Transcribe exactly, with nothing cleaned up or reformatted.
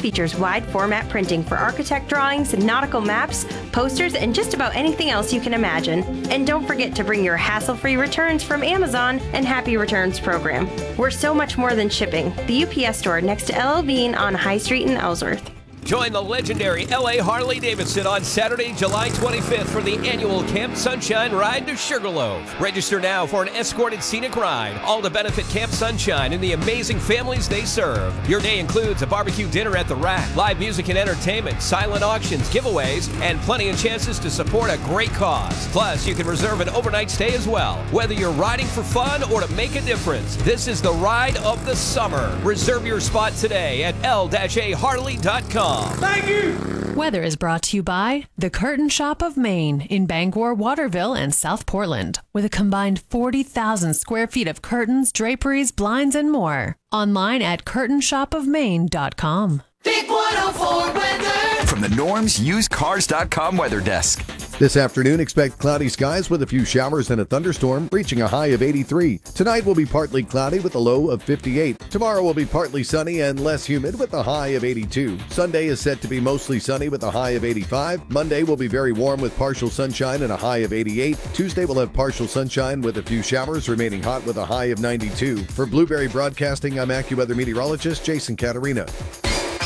features wide format printing for architect drawings, nautical maps, posters, and just about anything else you can imagine. And don't forget to bring your hassle-free returns from Amazon and Happy Returns program. We're so much more than shipping. The U P S store next to L L Bean on High Street in Ellsworth. Join the legendary L A Harley-Davidson on Saturday, July twenty-fifth for the annual Camp Sunshine Ride to Sugarloaf. Register now for an escorted scenic ride, all to benefit Camp Sunshine and the amazing families they serve. Your day includes a barbecue dinner at the Rack, live music and entertainment, silent auctions, giveaways, and plenty of chances to support a great cause. Plus, you can reserve an overnight stay as well. Whether you're riding for fun or to make a difference, this is the ride of the summer. Reserve your spot today at L A Harley dot com. Thank you! Weather is brought to you by The Curtain Shop of Maine in Bangor, Waterville, and South Portland, with a combined forty thousand square feet of curtains, draperies, blinds, and more. Online at curtain shop of maine dot com. Big one oh four weather. From the Norms Used Cars dot com weather desk. This afternoon, expect cloudy skies with a few showers and a thunderstorm, reaching a high of eighty-three. Tonight will be partly cloudy with a low of fifty-eight. Tomorrow will be partly sunny and less humid with a high of eighty-two. Sunday is set to be mostly sunny with a high of eighty-five. Monday will be very warm with partial sunshine and a high of eighty-eight. Tuesday will have partial sunshine with a few showers, remaining hot with a high of ninety-two. For Blueberry Broadcasting, I'm AccuWeather meteorologist Jason Caterina.